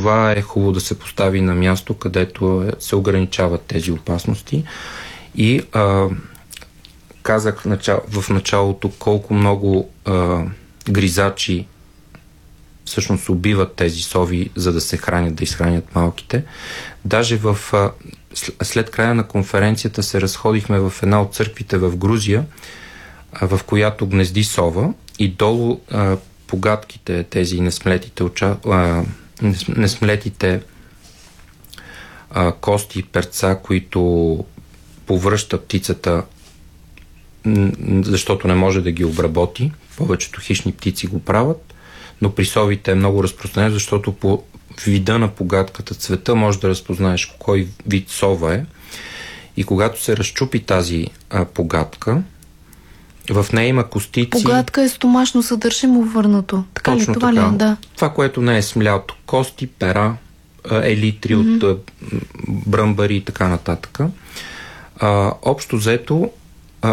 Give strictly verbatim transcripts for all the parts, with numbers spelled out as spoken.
това е хубаво да се постави на място, където се ограничават тези опасности. И а, казах в, начало, в началото колко много а, гризачи всъщност убиват тези сови, за да се хранят, да изхранят малките. Даже в, а, след края на конференцията се разходихме в една от църквите в Грузия, а, в която гнезди сова, и долу а, по гадките, тези несмлетите, оча, а, несмлетите а, кости и перца, които повръща птицата, защото не може да ги обработи. Повечето хищни птици го правят, но при совите е много разпространено, защото по вида на погатката, цвета, може да разпознаеш кой вид сова е. И когато се разчупи тази а, погатка, в нея има костици. Погатка е стомашно съдържимо върнато. Така Точно ли? Това така. ли е? Да. Това, което не е смлято. Кости, пера, елитри mm-hmm. от бръмбари и така нататък. А, общо взето, а,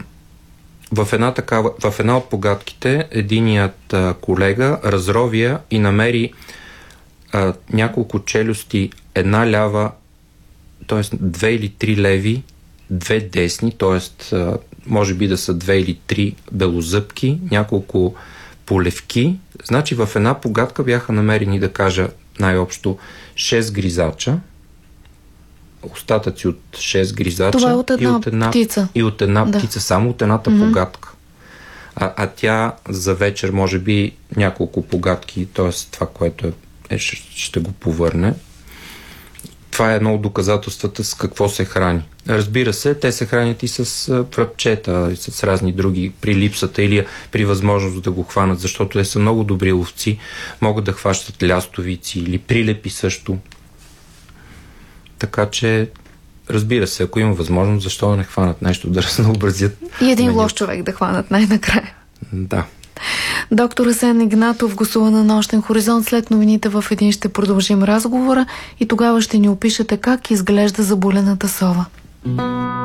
в, една такава, в една от погатките единият а, колега разровия и намери а, няколко челюсти, една лява, т.е. две или три леви, две десни, т.е. може би да са две или три белозъбки, няколко полевки. Значи в една погатка бяха намерени, да кажа най-общо, шест гризача, остатъци от шест гризача. Това е от една, и от една птица. И от една да. птица, само от едната mm-hmm. погатка. А, а тя за вечер, може би, няколко погатки, т.е. това, което е, е ще, ще го повърне. Това е едно от доказателствата с какво се храни. Разбира се, те се хранят и с връбчета, и с разни други, при липсата или при възможност да го хванат, защото те са много добри ловци, могат да хващат лястовици или прилепи също. Така че, разбира се, ако има възможност, защо да не хванат нещо, да разнообразят. И един меню. лош човек да хванат най-накрая. Да. Доктор Асен Игнатов гостува на Нощен хоризонт. След новините в един ще продължим разговора и тогава ще ни опишете как изглежда заболената сова.